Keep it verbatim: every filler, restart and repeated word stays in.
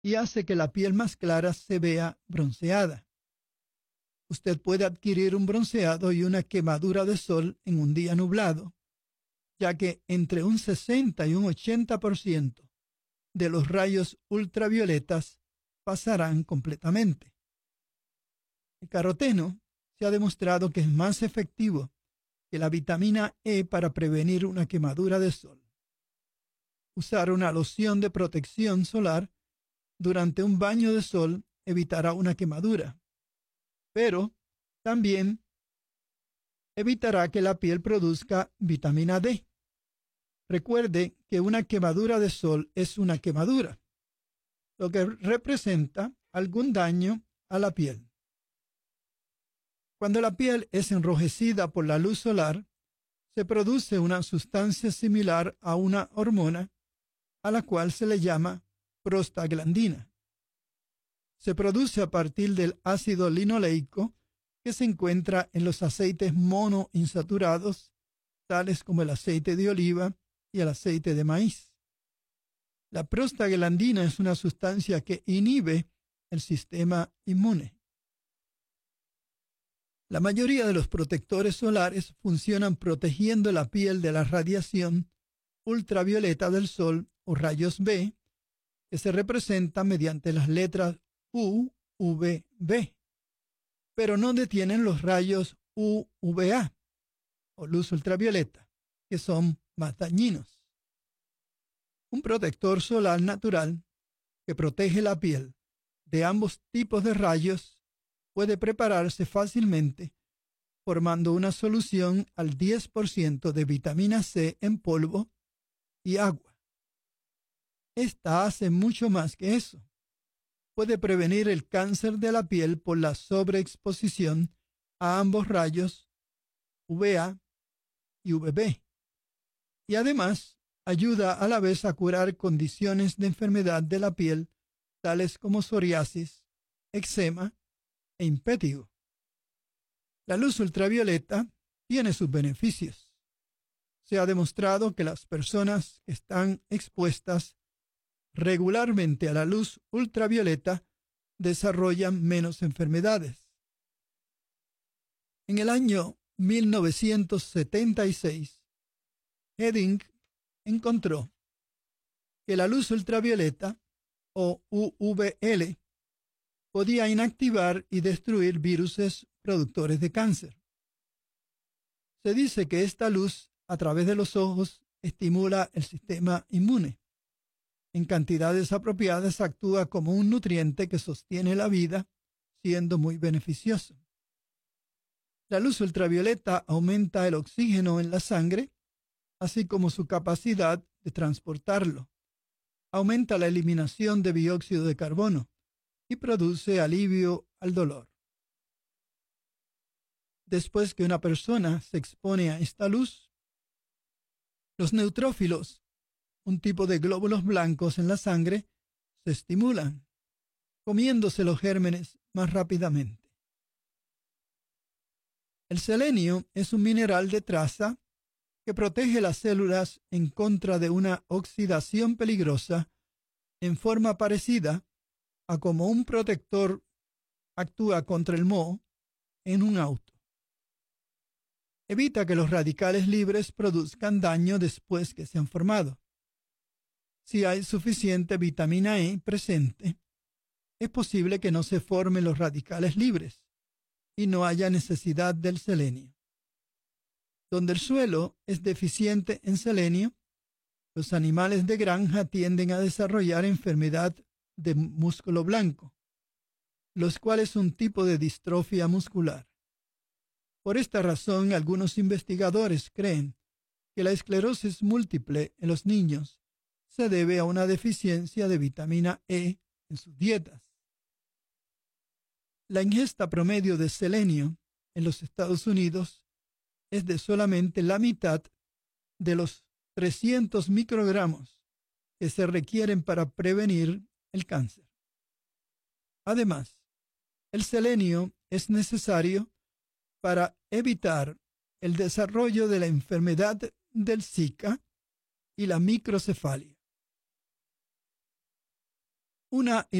y hace que la piel más clara se vea bronceada. Usted puede adquirir un bronceado y una quemadura de sol en un día nublado, ya que entre un sesenta y un ochenta por ciento de los rayos ultravioletas pasarán completamente. El caroteno se ha demostrado que es más efectivo que la vitamina E para prevenir una quemadura de sol. Usar una loción de protección solar durante un baño de sol evitará una quemadura, pero también evitará que la piel produzca vitamina D. Recuerde que una quemadura de sol es una quemadura, lo que representa algún daño a la piel. Cuando la piel es enrojecida por la luz solar, se produce una sustancia similar a una hormona, a la cual se le llama prostaglandina. Se produce a partir del ácido linoleico que se encuentra en los aceites monoinsaturados, tales como el aceite de oliva y el aceite de maíz. La prostaglandina es una sustancia que inhibe el sistema inmune. La mayoría de los protectores solares funcionan protegiendo la piel de la radiación ultravioleta del sol o rayos B, que se representan mediante las letras U V B, pero no detienen los rayos U V A o luz ultravioleta, que son más dañinos. Un protector solar natural que protege la piel de ambos tipos de rayos puede prepararse fácilmente formando una solución al diez por ciento de vitamina C en polvo y agua. Esta hace mucho más que eso. Puede prevenir el cáncer de la piel por la sobreexposición a ambos rayos U V A y U V B. Y además ayuda a la vez a curar condiciones de enfermedad de la piel tales como psoriasis, eczema e impétigo. La luz ultravioleta tiene sus beneficios. Se ha demostrado que las personas que están expuestas regularmente a la luz ultravioleta desarrollan menos enfermedades. En el año mil novecientos setenta y seis, Edding encontró que la luz ultravioleta, o U V L, podía inactivar y destruir viruses productores de cáncer. Se dice que esta luz, a través de los ojos, estimula el sistema inmune. En cantidades apropiadas actúa como un nutriente que sostiene la vida, siendo muy beneficioso. La luz ultravioleta aumenta el oxígeno en la sangre, así como su capacidad de transportarlo. Aumenta la eliminación de dióxido de carbono y produce alivio al dolor. Después que una persona se expone a esta luz, los neutrófilos, un tipo de glóbulos blancos en la sangre, se estimulan, comiéndose los gérmenes más rápidamente. El selenio es un mineral de traza que protege las células en contra de una oxidación peligrosa en forma parecida a como un protector actúa contra el moho en un auto. Evita que los radicales libres produzcan daño después que se han formado. Si hay suficiente vitamina E presente, es posible que no se formen los radicales libres y no haya necesidad del selenio. Donde el suelo es deficiente en selenio, los animales de granja tienden a desarrollar enfermedad de músculo blanco, los cuales es un tipo de distrofia muscular. Por esta razón, algunos investigadores creen que la esclerosis múltiple en los niños se debe a una deficiencia de vitamina E en sus dietas. La ingesta promedio de selenio en los Estados Unidos es de solamente la mitad de los trescientos microgramos que se requieren para prevenir el cáncer. Además, el selenio es necesario para evitar el desarrollo de la enfermedad del Zika y la microcefalia. Una